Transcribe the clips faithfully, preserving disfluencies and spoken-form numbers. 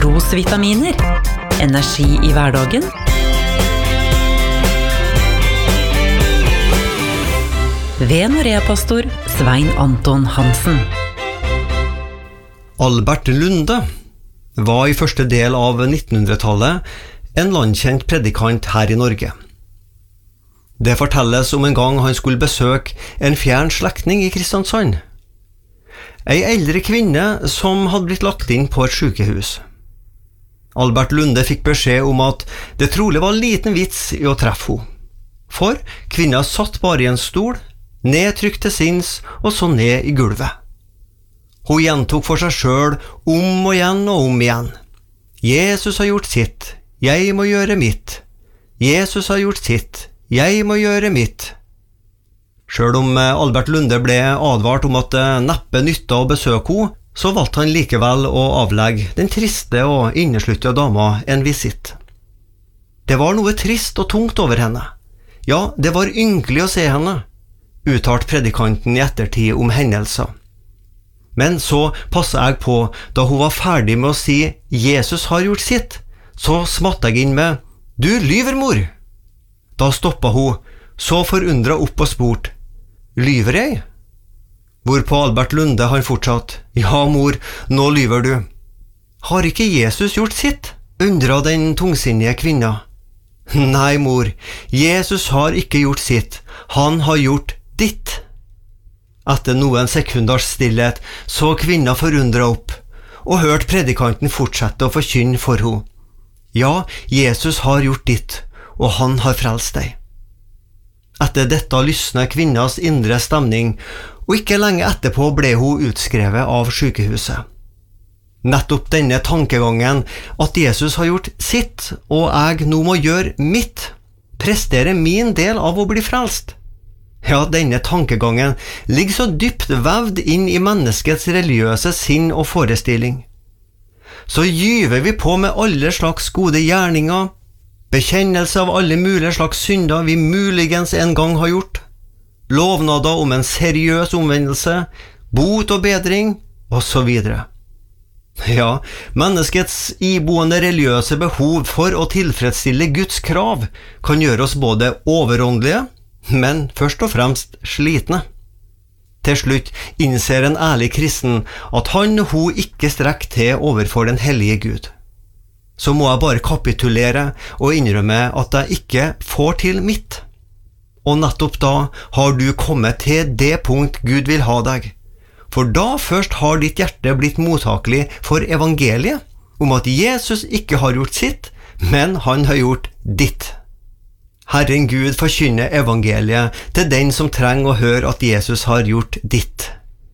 Trosvitaminer. Energi i hverdagen. Ved Norea-pastor Svein Anton Hansen. Albert Lunde var i første del av nittenhundretallet en landkjent predikant her i Norge. Det fortelles om en gang han skulle besøke en fjern slektning i Kristiansand. Ei eldre kvinne som hadde blitt lagt inn på et sykehus. Albert Lunde fikk beskjed om at det trolig var liten vits i å treffe henne. For kvinna satt bare i en stol, nedtrykt til sinns og så ned i gulvet. Hun gjentok for seg selv om og igjen og om igjen. Jesus har gjort sitt, jeg må gjøre mitt. Jesus har gjort sitt, jeg må gjøre mitt. Selv om Albert Lunde ble advart om at det neppe nytta å besøke henne, så valgte han likevel å avlegge den triste og innesluttige dama en visitt. Det var noe trist og tungt over henne. Ja, det var ynkelig å se henne, uttalt predikanten i ettertid om hendelser. Men så passet jeg på, da hun var ferdig med å si «Jesus har gjort sitt», så smatt jeg inn med «Du lyver, mor!» Da stoppet hun, så forundret opp og spurt «Lyver jeg?» Hvorpå Albert Lunde han fortsatt «Ja, mor, nå lyver du». «Har ikke Jesus gjort sitt?» undret den tungsinnige kvinna. «Nei, mor, Jesus har ikke gjort sitt, han har gjort ditt». Etter noen sekunders stillhet så kvinna forundret opp, og hørte predikanten fortsette å forkynne for henne. «Ja, Jesus har gjort ditt, og han har frelst deg». Etter dette lysnet kvinnas indre stemning, og ikke lenge etterpå ble hun utskrevet av sykehuset. Nettopp denne tankegangen, at Jesus har gjort sitt, og jeg nå må gjøre mitt, presterer min del av å bli frelst. Ja, denne tankegangen ligger så dypt vevd inn i menneskets religiøse sinn og forestilling. Så gyver vi på med alle slags gode gjerninger, bekjennelse av alle mulige slags synder vi muligens en gang har gjort, lovnader om en seriøs omvendelse, bot og bedring, og så videre. Ja, menneskets iboende religiøse behov for å tilfredsstille Guds krav kan gjøre oss både overåndelige, men først og fremst slitne. Til slutt innser en ærlig kristen at han og hun ikke strekker til overfor den hellige Gud. Så må jeg bare kapitulere og innrømme at jeg ikke får til mitt. Og nettopp da har du kommet til det punkt Gud vil ha deg. For da først har ditt hjerte blitt mottakelig for evangeliet, om at Jesus ikke har gjort sitt, men han har gjort ditt. Herren Gud forkynner evangeliet til den som trenger å høre at Jesus har gjort ditt.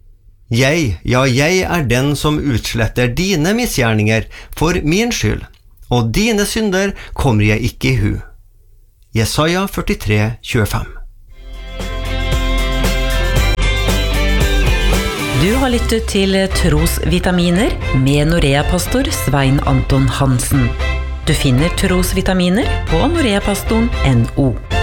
Jeg, ja, jeg er den som utsletter dine misgjerninger for min skyld, og dine synder kommer jeg ikke i hu. Jesaja førtitre, tjuefem. Du har lyttet til Trosvitaminer med Norea-pastor Svein Anton Hansen. Du finner Trosvitaminer på noreapastoren punktum no.